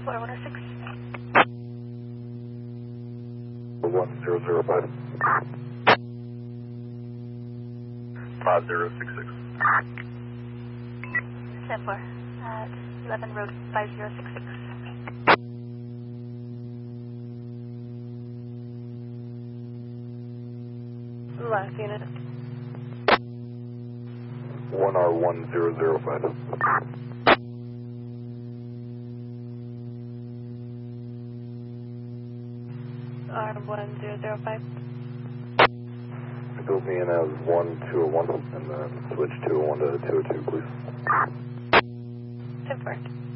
106. 1005. 5066. 10-4 at 11 Road 5066. Last unit. 1R1005. 1005. Build me in as 1201 and then switch 201 to 202, please. 10-4.